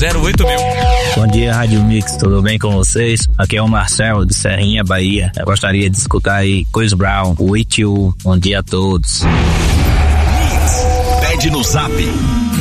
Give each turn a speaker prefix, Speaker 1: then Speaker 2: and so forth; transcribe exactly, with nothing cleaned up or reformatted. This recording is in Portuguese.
Speaker 1: zero oito mil.
Speaker 2: Bom dia, Rádio Mix, tudo bem com vocês? Aqui é o Marcelo de Serrinha, Bahia. Eu gostaria de escutar aí Chris Brown, With You. Bom dia a todos.
Speaker 1: Mix, pede no Zap